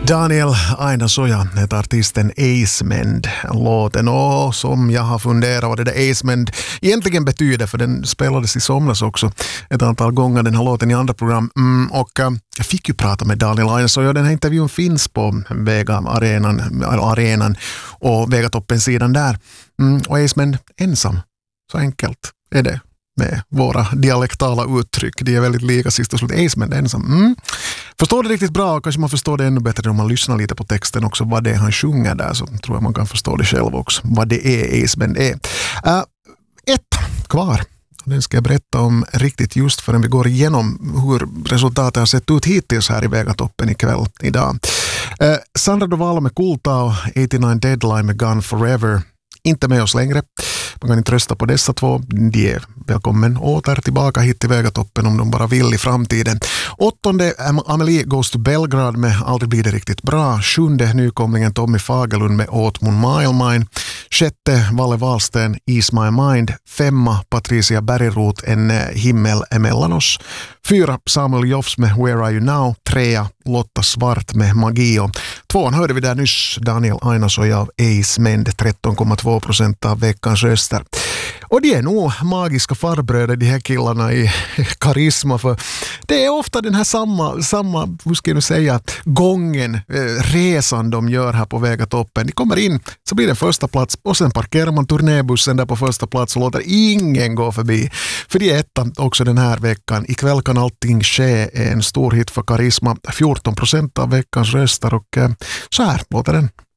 Daniel Aina Soja heter artisten Acemend låten, och som jag har funderat vad det där Acemend egentligen betyder, för den spelades i somras också ett antal gånger, den här låten, i andra program. Och jag fick ju prata med Daniel Aina Soja. Den här intervjun finns på Vega-arenan och Vegatoppen-sidan där. Och Acemend ensam, så enkelt är det med våra dialektala uttryck. De är väldigt lika sist och slut. Acemend ensam. Förstår det riktigt bra, kanske man förstår det ännu bättre om man lyssnar lite på texten också, vad det är han sjunger där, så tror jag man kan förstå det själv också, vad det är Acemend är. Ett kvar. Den ska jag berätta om riktigt just förrän vi går igenom hur resultatet har sett ut hittills här i Vegatoppen ikväll idag. Sandra Doval med Kulta och 89 Deadline med Gone Forever. Inte med oss längre. Man kan inte rösta på dessa två. De är välkommen åter tillbaka hit till Vegatoppen om de bara vill i framtiden. 8:e Amelie Goes to Belgrad med Aldrig blir det riktigt bra. 7:e nykomlingen Tommy Fagerlund med Åtmon Mile Mine. 6:e Valle Wahlsten Ease My Mind. 5:a Patricia Bergerot En himmel emellan oss. 4:a Samuel Joffs med Where Are You Now. 3:a Lotta Svart med Magi. Och 2:an hörde vi där nyss Daniel Aina Soja av Acemend, 13,2% av veckans röster. Och det är nog magiska farbröder, de här killarna i Karisma, för det är ofta den här samma hur ska jag säga, gången, resan de gör här på Vegatoppen. De kommer in, så blir det första plats och sen parkerar man turnébussen där på första plats och låter ingen gå förbi. För det är ettan också den här veckan. Ikväll kan allting ske, en stor hit för Karisma, 14% av veckans röster, och så här låter den.